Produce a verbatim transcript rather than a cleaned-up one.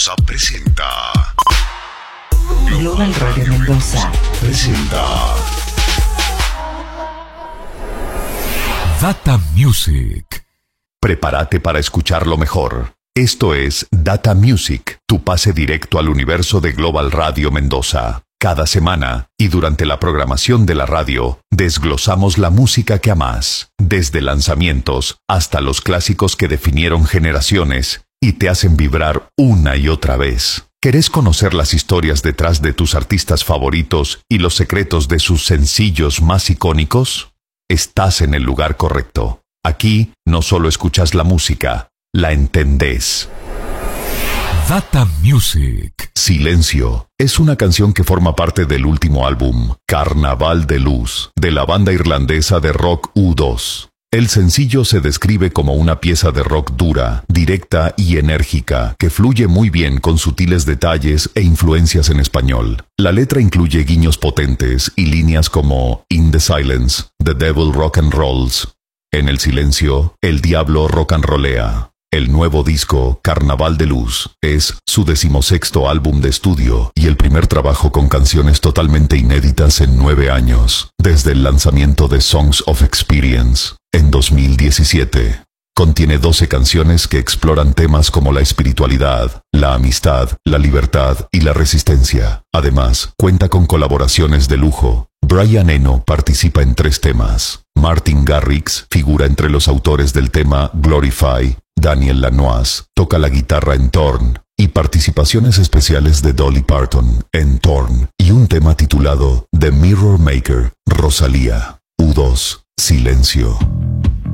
Mendoza presenta. Global Radio Mendoza presenta Data Music. Prepárate para escuchar lo mejor. Esto es Data Music, tu pase directo al universo de Global Radio Mendoza. Cada semana, y durante la programación de la radio, desglosamos la música que amás, desde lanzamientos hasta los clásicos que definieron generaciones y te hacen vibrar una y otra vez. ¿Querés conocer las historias detrás de tus artistas favoritos y los secretos de sus sencillos más icónicos? Estás en el lugar correcto. Aquí no solo escuchas la música, la entendés. Data Music. Silencio es una canción que forma parte del último álbum, Carnaval de Luz, de la banda irlandesa de rock U dos. El sencillo se describe como una pieza de rock dura, directa y enérgica, que fluye muy bien con sutiles detalles e influencias en español. La letra incluye guiños potentes y líneas como In the Silence, The Devil Rock and Rolls. En el silencio, el diablo rock and rollea. El nuevo disco, Carnaval de Luz, es su decimosexto álbum de estudio y el primer trabajo con canciones totalmente inéditas en nueve años, desde el lanzamiento de Songs of Experience, en dos mil diecisiete. Contiene doce canciones que exploran temas como la espiritualidad, la amistad, la libertad y la resistencia. Además, cuenta con colaboraciones de lujo. Brian Eno participa en tres temas. Martin Garrix figura entre los autores del tema Glorify. Daniel Lanois toca la guitarra en Torn, y participaciones especiales de Dolly Parton en Torn, y un tema titulado The Mirror Maker, Rosalía. U dos, Silencio.